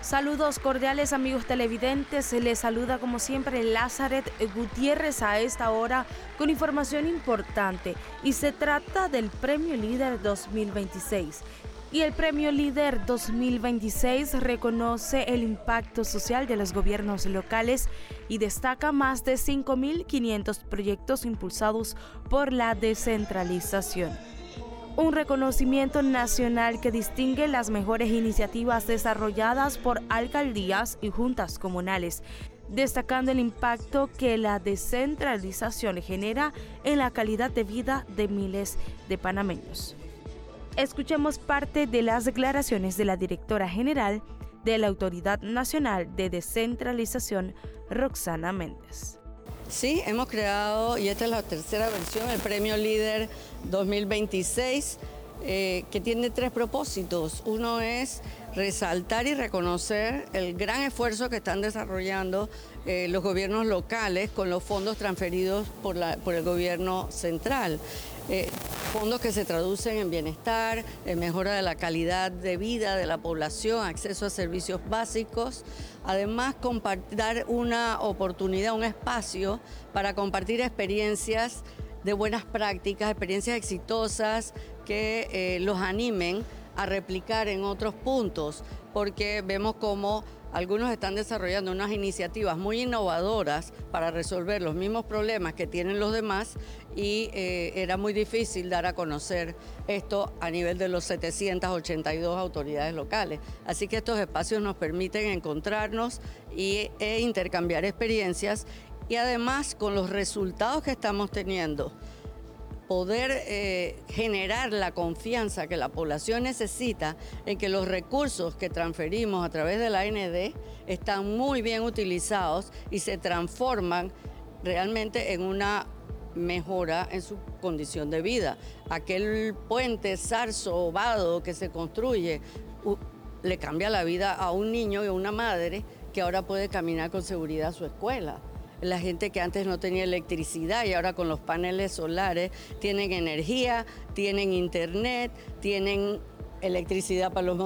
Saludos cordiales amigos televidentes, les saluda como siempre Lázaret Gutiérrez a esta hora con información importante y se trata del Premio Líder 2026. Y el Premio Líder 2026 reconoce el impacto social de los gobiernos locales y destaca más de 5.500 proyectos impulsados por la descentralización. Un reconocimiento nacional que distingue las mejores iniciativas desarrolladas por alcaldías y juntas comunales, destacando el impacto que la descentralización genera en la calidad de vida de miles de panameños. Escuchemos parte de las declaraciones de la directora general de la Autoridad Nacional de Descentralización, Roxana Méndez. Sí, hemos creado, y esta es la tercera versión, el Premio Líder 2026, que tiene tres propósitos. Uno es resaltar y reconocer el gran esfuerzo que están desarrollando los gobiernos locales con los fondos transferidos por el gobierno central. Fondos que se traducen en bienestar, en mejora de la calidad de vida de la población, acceso a servicios básicos. Además, dar una oportunidad, un espacio para compartir experiencias de buenas prácticas, experiencias exitosas que los animen a replicar en otros puntos, porque vemos como algunos están desarrollando unas iniciativas muy innovadoras para resolver los mismos problemas que tienen los demás y era muy difícil dar a conocer esto a nivel de los 782 autoridades locales. Así que estos espacios nos permiten encontrarnos e intercambiar experiencias y además con los resultados que estamos teniendo, poder generar la confianza que la población necesita en que los recursos que transferimos a través de la AND están muy bien utilizados y se transforman realmente en una mejora en su condición de vida. Aquel puente zarzo vado que se construye le cambia la vida a un niño y a una madre que ahora puede caminar con seguridad a su escuela. La gente que antes no tenía electricidad y ahora con los paneles solares tienen energía, tienen internet, tienen electricidad para los